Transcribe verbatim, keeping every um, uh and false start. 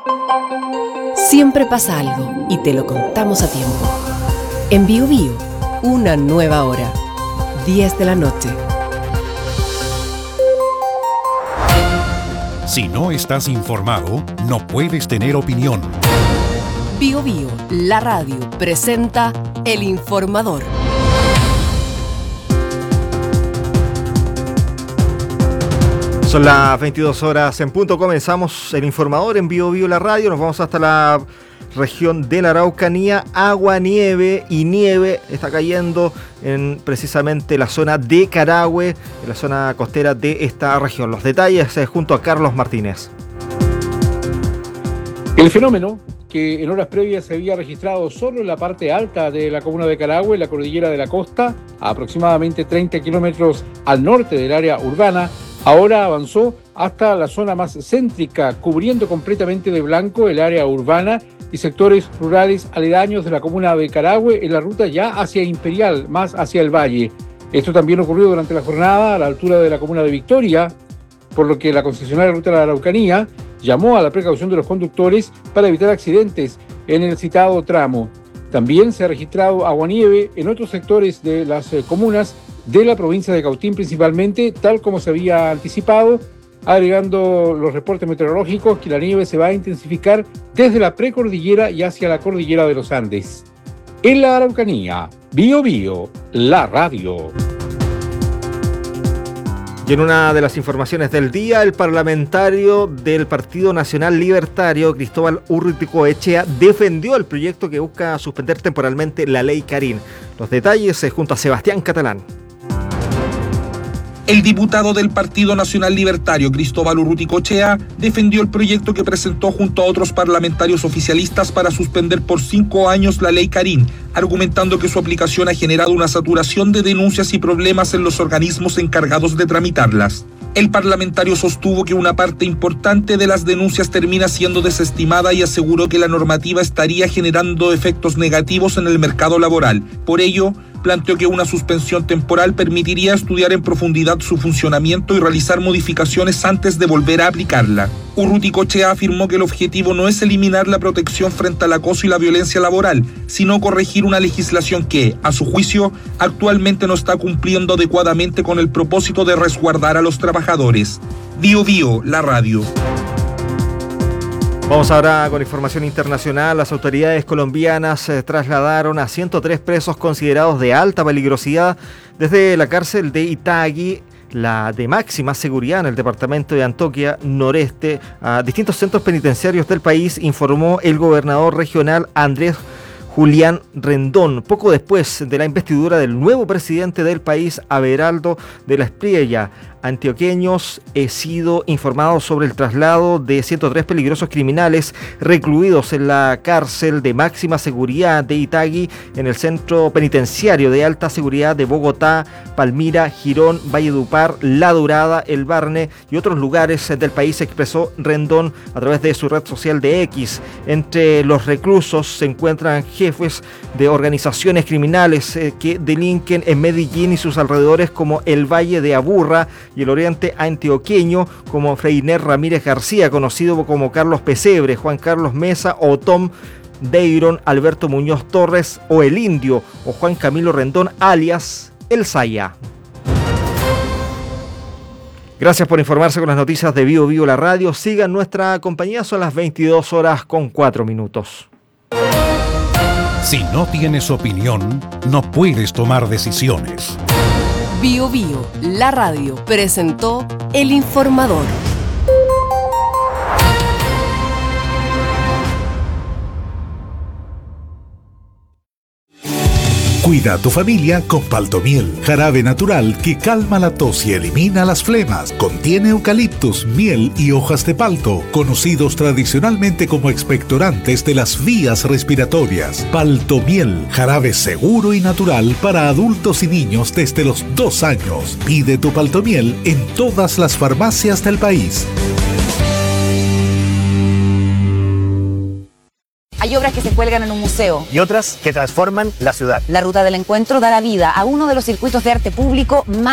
Siempre pasa algo y te lo contamos a tiempo. En Bío Bío, una nueva hora. diez de la noche. Si no estás informado, no puedes tener opinión. Bío Bío, la radio, presenta El Informador. Son las veintidós horas en punto, comenzamos El Informador en Bío Bío, la radio. Nos vamos hasta la región de la Araucanía. Agua, nieve y nieve está cayendo en precisamente la zona de Carahue, en la zona costera de esta región. Los detalles eh, junto a Carlos Martínez. El fenómeno, que en horas previas se había registrado solo en la parte alta de la comuna de Carahue, la cordillera de la costa, a aproximadamente treinta kilómetros al norte del área urbana, ahora avanzó hasta la zona más céntrica, cubriendo completamente de blanco el área urbana y sectores rurales aledaños de la comuna de Carahue en la ruta ya hacia Imperial, más hacia el valle. Esto también ocurrió durante la jornada a la altura de la comuna de Victoria, por lo que la concesionaria Ruta de la Araucanía llamó a la precaución de los conductores para evitar accidentes en el citado tramo. También se ha registrado aguanieve en otros sectores de las eh, comunas de la provincia de Cautín principalmente, tal como se había anticipado, agregando los reportes meteorológicos que la nieve se va a intensificar desde la precordillera y hacia la cordillera de los Andes. En la Araucanía, Bío Bío, la radio. Y en una de las informaciones del día, el parlamentario del Partido Nacional Libertario, Cristóbal Urruticoechea, defendió el proyecto que busca suspender temporalmente la ley Carín. Los detalles eh, junto a Sebastián Catalán. El diputado del Partido Nacional Libertario, Cristóbal Urruticoechea, defendió el proyecto que presentó junto a otros parlamentarios oficialistas para suspender por cinco años la ley Carín, argumentando que su aplicación ha generado una saturación de denuncias y problemas en los organismos encargados de tramitarlas. El parlamentario sostuvo que una parte importante de las denuncias termina siendo desestimada y aseguró que la normativa estaría generando efectos negativos en el mercado laboral. Por ello, planteó que una suspensión temporal permitiría estudiar en profundidad su funcionamiento y realizar modificaciones antes de volver a aplicarla. Urruticoechea afirmó que el objetivo no es eliminar la protección frente al acoso y la violencia laboral, sino corregir una legislación que, a su juicio, actualmente no está cumpliendo adecuadamente con el propósito de resguardar a los trabajadores. Bío Bío, la radio. Vamos ahora con información internacional. Las autoridades colombianas eh, trasladaron a ciento tres presos considerados de alta peligrosidad desde la cárcel de Itagüí, la de máxima seguridad en el departamento de Antioquia Noreste, a distintos centros penitenciarios del país, informó el gobernador regional Andrés Julián Rendón, poco después de la investidura del nuevo presidente del país, Abelardo de la Espriella. Antioqueños he sido informados sobre el traslado de ciento tres peligrosos criminales recluidos en la cárcel de máxima seguridad de Itagüí, en el centro penitenciario de alta seguridad de Bogotá, Palmira, Girón, Valledupar, La Dorada, El Barne y otros lugares del país, expresó Rendón a través de su red social de X. Entre los reclusos se encuentran jefes de organizaciones criminales eh, que delinquen en Medellín y sus alrededores, como el Valle de Aburrá y el oriente antioqueño, como Freiner Ramírez García, conocido como Carlos Pesebre, Juan Carlos Mesa o Tom Deiron, Alberto Muñoz Torres o El Indio, o Juan Camilo Rendón, alias El Saya. Gracias por informarse con las noticias de Bío Bío, la radio. Sigan nuestra compañía, son las veintidós horas con cuatro minutos. Si no tienes opinión, no puedes tomar decisiones. Bío Bío, la radio, presentó El Informador. Cuida a tu familia con Paltomiel, jarabe natural que calma la tos y elimina las flemas. Contiene eucaliptus, miel y hojas de palto, conocidos tradicionalmente como expectorantes de las vías respiratorias. Paltomiel, jarabe seguro y natural para adultos y niños desde los dos años. Pide tu Paltomiel en todas las farmacias del país. Hay obras que se cuelgan en un museo y otras que transforman la ciudad. La Ruta del Encuentro da la vida a uno de los circuitos de arte público más